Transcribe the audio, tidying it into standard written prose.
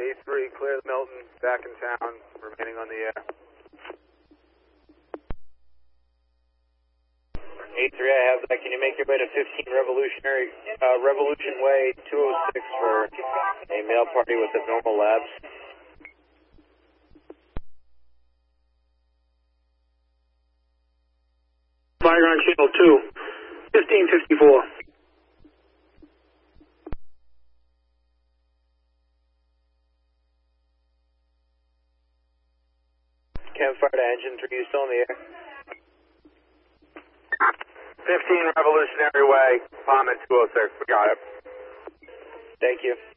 A3, clear the Milton, back in town, remaining on the air. A3, I have that. Can you make your way to 15 Revolution Way 206 for a mail party with Abnormal Labs? Fire on channel 2, 1554. Campfire to engine 3, you still in the air? 15 Revolutionary Way, Palm at 206, we got it. Thank you.